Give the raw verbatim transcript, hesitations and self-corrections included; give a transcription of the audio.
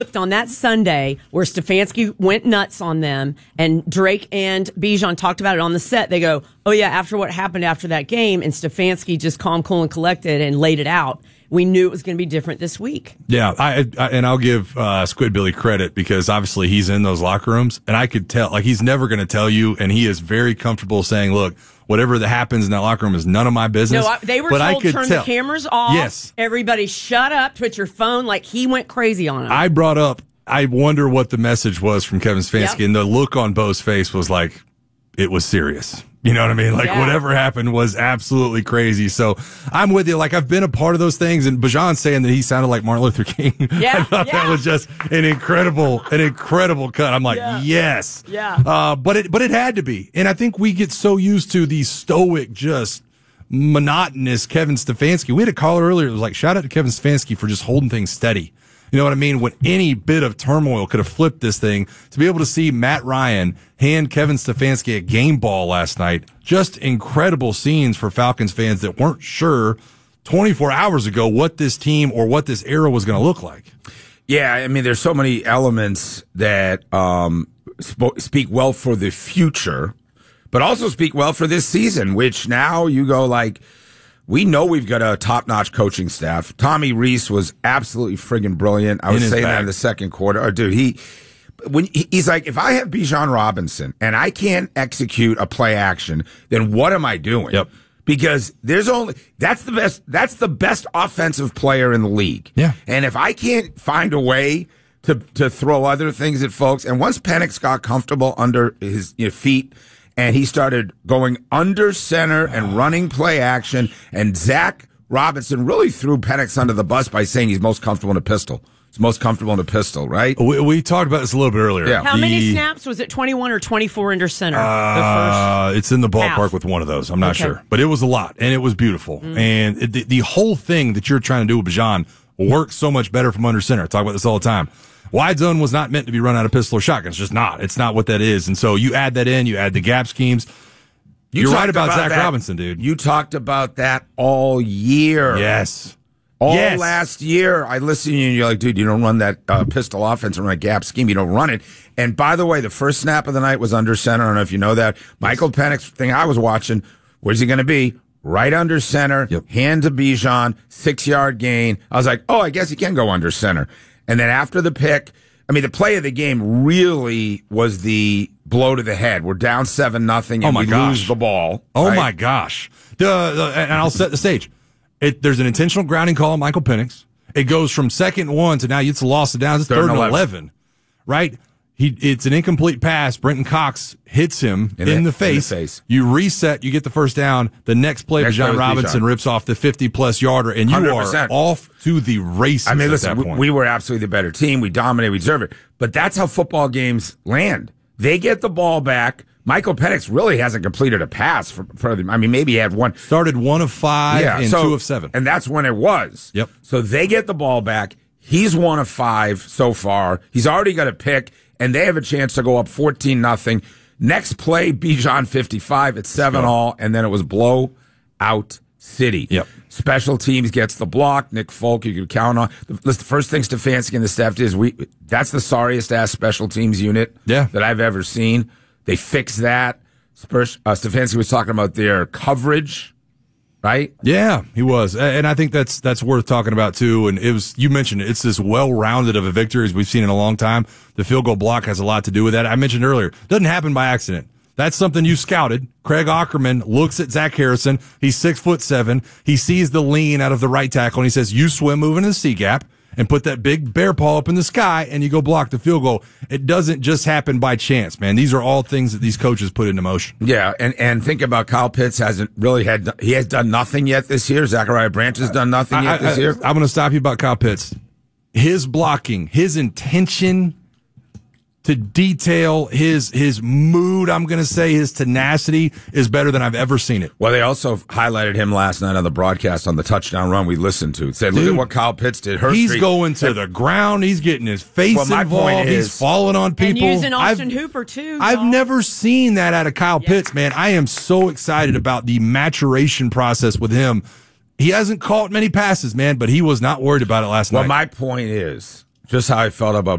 on that Sunday where Stefanski went nuts on them and Drake and Bijan talked about it on the set. They go, oh yeah, after what happened after that game, and Stefanski just calm, cool, and collected and laid it out. We knew it was going to be different this week. Yeah, I, I and I'll give uh, Squid Billy credit because obviously he's in those locker rooms, and I could tell, like, he's never going to tell you, and he is very comfortable saying, look, whatever that happens in that locker room is none of my business. No, I, they were but told I could turn tell. the cameras off. Yes. Everybody shut up, put your phone, like he went crazy on him. I brought up, I wonder what the message was from Kevin Stefanski, Yep. and the look on Bo's face was like, it was serious. You know what I mean? Like, yeah. whatever happened was absolutely crazy. So I'm with you. Like, I've been a part of those things, and Bijan saying that he sounded like Martin Luther King. Yeah, I thought yeah. that was just an incredible, an incredible cut. I'm like, Yeah. yes. Yeah. Uh, but it, but it had to be. And I think we get so used to the stoic, just monotonous Kevin Stefanski. We had a caller earlier that was like, shout out to Kevin Stefanski for just holding things steady. You know what I mean? When any bit of turmoil could have flipped this thing, to be able to see Matt Ryan hand Kevin Stefanski a game ball last night, just incredible scenes for Falcons fans that weren't sure twenty-four hours ago what this team or what this era was going to look like. Yeah, I mean, there's so many elements that um, sp- speak well for the future, but also speak well for this season, which now you go like, we know we've got a top-notch coaching staff. Tommy Rees was absolutely friggin' brilliant. I In was his saying bag. that in the second quarter. Oh, dude, he when he's like, if I have Bijan Robinson and I can't execute a play action, then what am I doing? Yep. Because there's only that's the best that's the best offensive player in the league. Yeah. And if I can't find a way to to throw other things at folks, and once Penix got comfortable under his you know, feet. And he started going under center and running play action. And Zach Robinson really threw Penix under the bus by saying he's most comfortable in a pistol. He's most comfortable in a pistol, right? We, we talked about this a little bit earlier. Yeah. How many The- snaps? Was it twenty-one or twenty-four under center? the Uh, it's in the ballpark half. with one of those. I'm not Okay. sure, but it was a lot, and it was beautiful. Mm. And it, the, the whole thing that you're trying to do with Bijan works so much better from under center. I talk about this all the time. Wide zone was not meant to be run out of pistol or shotgun. It's just not. It's not what that is. And so you add that in. You add the gap schemes. You You're right talked about, Zach that- Robinson, dude. You talked about that all year. Yes. All Yes. last year, I listened to you and you're like, dude, you don't run that uh, pistol offense and run a gap scheme. You don't run it. And by the way, the first snap of the night was under center. I don't know if you know that. Michael Penix thing I was watching, where's he going to be? Right under center, Yep. hand to Bijan, six-yard gain. I was like, oh, I guess he can go under center. And then after the pick, I mean, the play of the game really was the blow to the head. We're down seven nothing, and Oh, my we gosh. lose the ball. Oh, right? my gosh. The, the, and I'll set the stage. It, there's an intentional grounding call on Michael Penix. It goes from second and one to now it's a loss of downs. It's third, and eleven, right? He, it's an incomplete pass. Brenton Cox hits him in, In the, the- face. in the face. You reset. You get the first down. The next play, Next play Bijan was Robinson Bijan. rips off the fifty-plus yarder, and you one hundred are percent. off to the races I mean, at listen, that we, point. we were absolutely the better team. We dominated. We deserve it. But that's how football games land. They get the ball back. Michael Penix really hasn't completed a pass for, for them. I mean, maybe he had one. Started one of five and so- two of seven. And that's when it was. Yep. So they get the ball back. He's one of five so far. He's already got a pick, and they have a chance to go up fourteen nothing. Next play, Bijan fifty-five. It's seven all, and then it was blowout city. Yep. Special teams gets the block. Nick Folk, you could count on. The, the first thing Stefanski and the staff did is we. That's the sorriest ass special teams unit Yeah. that I've ever seen. They fixed that. Spurs, uh, Stefanski was talking about their coverage, right? Yeah, he was, A- and I think that's that's worth talking about too. And it was, you mentioned it, it's this well-rounded of a victory as we've seen in a long time. The field goal block has a lot to do with that. I mentioned earlier, doesn't happen by accident. That's something you scouted. Craig Ackerman looks at Zach Harrison. He's six foot seven. He sees the lean out of the right tackle, and he says, "You swim, move into the C gap." And put that big bear paw up in the sky, and you go block the field goal. It doesn't just happen by chance, man. These are all things that these coaches put into motion. Yeah, and, and think about Kyle Pitts hasn't really had he has done nothing yet this year. Zachariah Branch has done nothing yet I, this I, year. I'm going to stop you about Kyle Pitts. His blocking, his intention to detail, his his mood, I'm going to say, his tenacity is better than I've ever seen it. Well, they also highlighted him last night on the broadcast on the touchdown run we listened to. It said, look Dude, at what Kyle Pitts did. Hurst He's Street- going to the ground. He's getting his face Well, my involved. point He's is- falling on people. And using Austin I've- Hooper, too. I've y'all. never seen that out of Kyle Pitts, man. I am so excited about the maturation process with him. He hasn't caught many passes, man, but he was not worried about it last Well, night. my point is, just how I felt about